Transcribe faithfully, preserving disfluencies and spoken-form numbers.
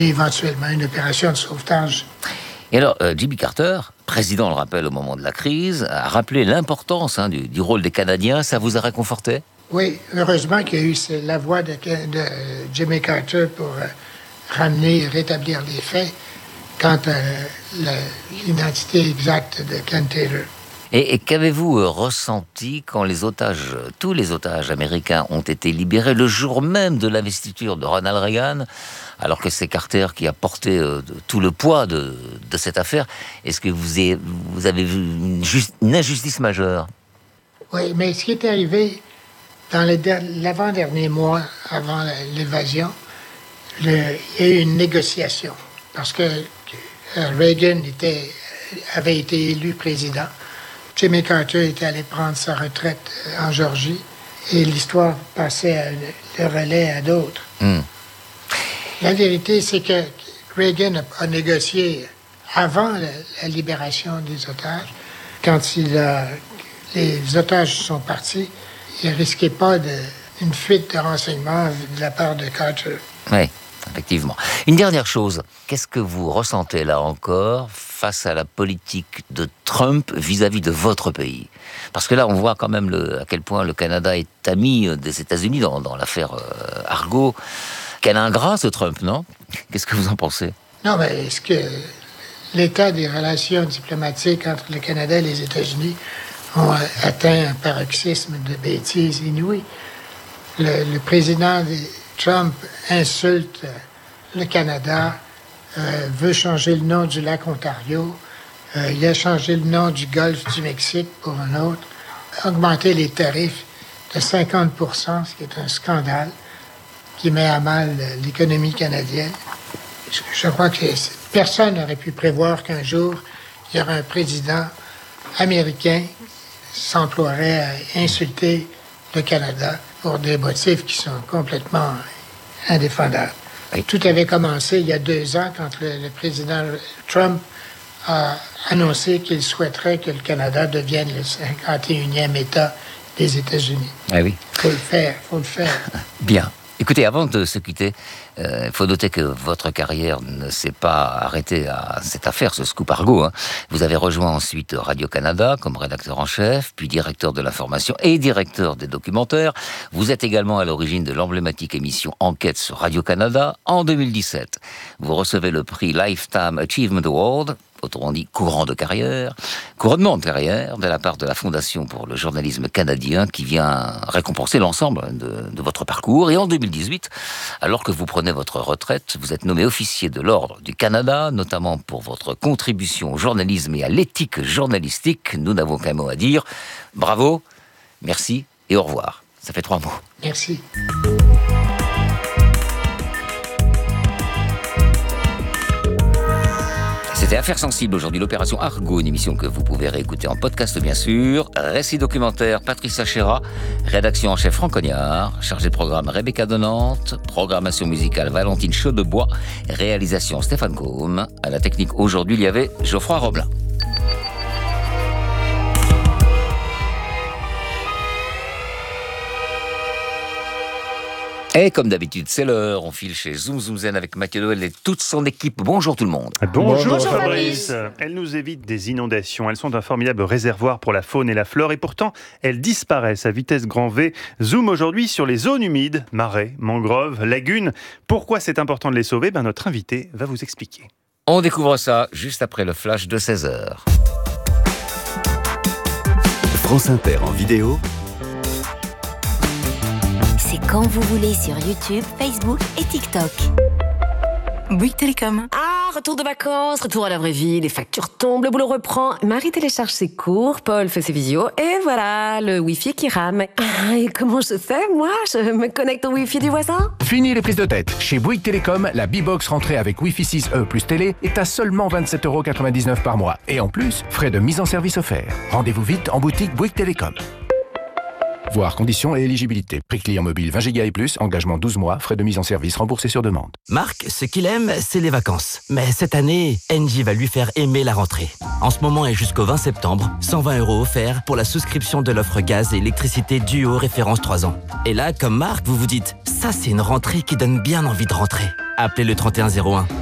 éventuellement une opération de sauvetage. Et alors, euh, Jimmy Carter, président, on le rappelle, au moment de la crise, a rappelé l'importance hein, du, du rôle des Canadiens. Ça vous a réconforté? Oui, heureusement qu'il y a eu la voix de, de Jimmy Carter pour euh, ramener, rétablir les faits quant à la, l'identité exacte de Ken Taylor. Et, et qu'avez-vous euh, ressenti quand les otages, tous les otages américains ont été libérés le jour même de l'investiture de Ronald Reagan, alors que c'est Carter qui a porté euh, tout le poids de, de cette affaire? Est-ce que vous avez, vous avez vu une, juste, une injustice majeure? Oui, mais ce qui est arrivé dans le der- l'avant-dernier mois, avant l'évasion, le, il y a eu une négociation parce que euh, Reagan était, avait été élu président. Jimmy Carter était allé prendre sa retraite en Géorgie et l'histoire passait à, le relais à d'autres. Mm. La vérité, c'est que Reagan a, a négocié avant la, la libération des otages. Quand il a, les otages sont partis, il ne risquait pas de, une fuite de renseignements de la part de Carter. Oui, effectivement. Une dernière chose, qu'est-ce que vous ressentez là encore face à la politique de Trump vis-à-vis de votre pays? Parce que là, on voit quand même le, à quel point le Canada est ami des États-Unis dans, dans l'affaire euh, Argo. Quel ingrat ce Trump, non? Qu'est-ce que vous en pensez? Non, mais est-ce que l'état des relations diplomatiques entre le Canada et les États-Unis ont atteint un paroxysme de bêtises inouïes? Le, le président Trump insulte le Canada, euh, veut changer le nom du lac Ontario, euh, il a changé le nom du golfe du Mexique pour un autre, augmenté les tarifs de cinquante pour cent, ce qui est un scandale qui met à mal l'économie canadienne. Je, je crois que personne n'aurait pu prévoir qu'un jour, il y aurait un président américain qui s'emploierait à insulter le Canada pour des motifs qui sont complètement indéfendables. Oui. Tout avait commencé il y a deux ans quand le, le président Trump a annoncé qu'il souhaiterait que le Canada devienne le cinquante et unième État des États-Unis. Ah oui. Il faut le faire, il faut le faire. Bien. Écoutez, avant de se quitter, il euh, faut noter que votre carrière ne s'est pas arrêtée à cette affaire, ce scoop Argo. Hein. Vous avez rejoint ensuite Radio-Canada comme rédacteur en chef, puis directeur de l'information et directeur des documentaires. Vous êtes également à l'origine de l'emblématique émission Enquête sur Radio-Canada. En deux mille dix-sept, vous recevez le prix Lifetime Achievement Award, autrement dit courant de carrière, couronnement de carrière de la part de la Fondation pour le journalisme canadien qui vient récompenser l'ensemble de, de votre parcours. Et en deux mille dix-huit, alors que vous prenez votre retraite, vous êtes nommé officier de l'Ordre du Canada, notamment pour votre contribution au journalisme et à l'éthique journalistique. Nous n'avons qu'un mot à dire. Bravo, merci et au revoir. Ça fait trois mots. Merci. C'était Affaires sensibles aujourd'hui, l'opération Argo, une émission que vous pouvez réécouter en podcast bien sûr. Récit documentaire Patricia Chéra, rédaction en chef Franck Cognard, chargé de programme Rebecca Donante, programmation musicale Valentine Chaudebois, réalisation Stéphane Combe. À la technique aujourd'hui, il y avait Geoffroy Roblin. Et comme d'habitude, c'est l'heure, on file chez Zoom Zoom Zen avec Mathieu Noël et toute son équipe. Bonjour tout le monde. Bonjour, Bonjour Fabrice. Fabrice. Elles nous évitent des inondations. Elles sont un formidable réservoir pour la faune et la flore et pourtant, elles disparaissent à vitesse grand V. Zoom aujourd'hui sur les zones humides, marais, mangroves, lagunes. Pourquoi c'est important de les sauver? Ben, notre invité va vous expliquer. On découvre ça juste après le flash de seize heures. France Inter en vidéo. C'est quand vous voulez sur YouTube, Facebook et TikTok. Bouygues Télécom. Ah, retour de vacances, retour à la vraie vie, les factures tombent, le boulot reprend. Marie télécharge ses cours, Paul fait ses visios, et voilà, le Wi-Fi qui rame. Ah, et comment je fais, moi? Je me connecte au Wi-Fi du voisin? Fini les prises de tête. Chez Bouygues Télécom, la B-Box rentrée avec Wi-Fi six E plus télé est à seulement vingt-sept euros quatre-vingt-dix-neuf par mois. Et en plus, frais de mise en service offerts. Rendez-vous vite en boutique Bouygues Télécom. Voir conditions et éligibilité. Prix client mobile vingt giga et plus, engagement douze mois, frais de mise en service remboursés sur demande. Marc, ce qu'il aime, c'est les vacances. Mais cette année, Engie va lui faire aimer la rentrée. En ce moment et jusqu'au vingt septembre, cent vingt euros offerts pour la souscription de l'offre gaz et électricité Duo référence trois ans. Et là, comme Marc, vous vous dites, ça c'est une rentrée qui donne bien envie de rentrer. appelez le trente et un zéro un.